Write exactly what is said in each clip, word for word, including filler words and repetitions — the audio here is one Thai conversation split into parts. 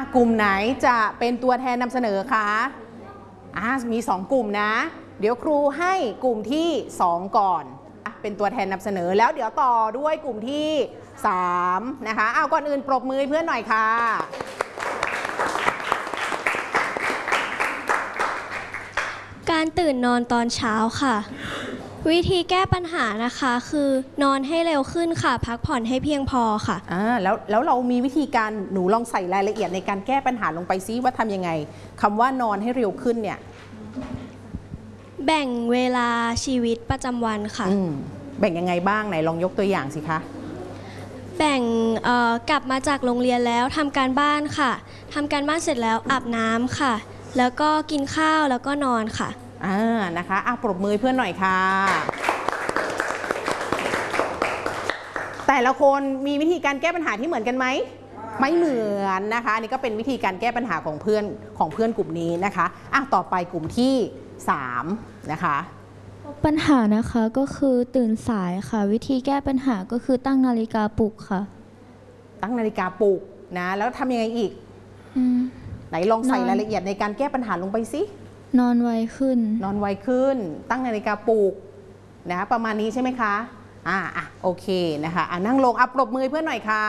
กลุ่มไหนจะเป็นตัวแทนนำเสนอคะอ่ามีสองกลุ่มนะเดี๋ยวครูให้กลุ่มที่สองก่อนเป็นตัวแทนนำเสนอแล้วเดี๋ยวต่อด้วยกลุ่มที่สามนะคะเอาก่อนอื่นปรบมือเพื่อนหน่อยค่ะการตื่นนอนตอนเช้าค่ะวิธีแก้ปัญหานะคะคือนอนให้เร็วขึ้นค่ะพักผ่อนให้เพียงพอค่ะอ่าแล้วแล้วเรามีวิธีการหนูลองใส่รายละเอียดในการแก้ปัญหาลงไปซิว่าทำยังไงคำว่านอนให้เร็วขึ้นเนี่ยแบ่งเวลาชีวิตประจำวันค่ะแบ่งยังไงบ้างไหนลองยกตัวอย่างสิคะแบ่งกลับมาจากโรงเรียนแล้วทำการบ้านค่ะทำการบ้านเสร็จแล้วอาบน้ำค่ะแล้วก็กินข้าวแล้วก็นอนค่ะอ่านะคะอ่ะปรบมือเพื่อนหน่อยค่ะแต่ละคนมีวิธีการแก้ปัญหาที่เหมือนกันไหมไม่เหมือนนะคะนี่ก็เป็นวิธีการแก้ปัญหาของเพื่อนของเพื่อนกลุ่มนี้นะคะอ่ะต่อไปกลุ่มที่สามนะคะปัญหานะคะก็คือตื่นสายค่ะวิธีแก้ปัญหาก็คือตั้งนาฬิกาปลุกค่ะตั้งนาฬิกาปลุกนะแล้วทำยังไงอีกไหนลองใส่รายละเอียดในการแก้ปัญหาลงไปสินอนไวขึ้นนอนไวขึ้นตั้งนาฬิกาปลุกนะประมาณนี้ใช่ไหมคะอ่าอ่ะโอเคนะคะอ่ะนั่งลงอัปรบมือเพื่อนหน่อยค่ะ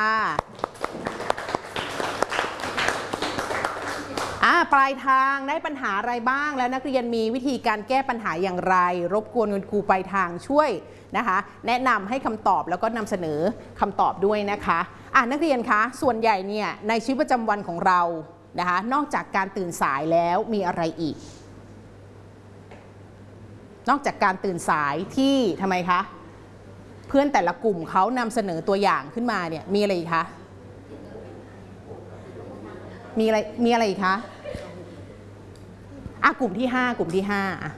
อ่าปลายทางได้ปัญหาอะไรบ้างแล้วนักเรียนมีวิธีการแก้ปัญหาอย่างไรรบกวนคุณครูปลายทางช่วยนะคะแนะนำให้คำตอบแล้วก็นำเสนอคำตอบด้วยนะคะอ่านักเรียนคะส่วนใหญ่เนี่ยในชีวิตประจำวันของเรานะคะนอกจากการตื่นสายแล้วมีอะไรอีกนอกจากการตื่นสายที่ทำไมคะเพื่อนแต่ละกลุ่มเขานำเสนอตัวอย่างขึ้นมาเนี่ยมีอะไรอีกคะมีอะไรมีอะไรอีกคะอ่ะกลุ่มที่ห้ากลุ่มที่ห้าอ่ะ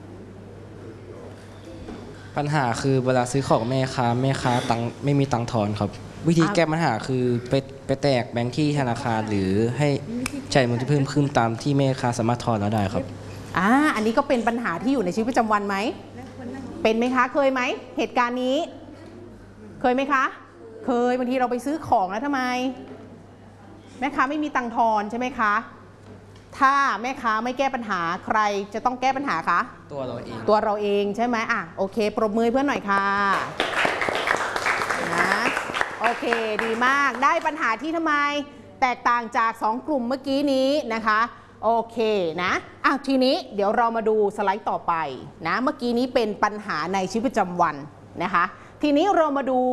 ปัญหาคือเวลาซื้อของแม่ค้าแม่ค้าตังไม่มีตังทอนครับวิธีแก้ปัญหาคือไปไปแตกแบงค์ที่ธนาคารหรือให้จ่ายเงินที่เพิ่มขึ้นตามที่แม่ค้าสามารถทอนเราได้ครับอ่าอันนี้ก็เป็นปัญหาที่อยู่ในชีวิตประจำวันไหมเป็นไหมคะเคยไหมเหตุการณ์นี้เคยไหมคะเคยบางทีเราไปซื้อของแล้วทำไมแม่ค้าไม่มีตังทอนใช่ไหมคะถ้าแม่ค้าไม่แก้ปัญหาใครจะต้องแก้ปัญหาคะตัวเราเองตัวเราเองใช่ไหมอ่ะโอเคปรบมือเพื่อนหน่อยค่ะนะโอเคดีมากได้ปัญหาที่ทำไมแตกต่างจากสองกลุ่มเมื่อกี้นี้นะคะโอเคนะอ่ะทีนี้เดี๋ยวเรามาดูสไลด์ต่อไปนะเมื่อกี้นี้เป็นปัญหาในชีวิตประจำวันนะคะทีนี้เรามาดู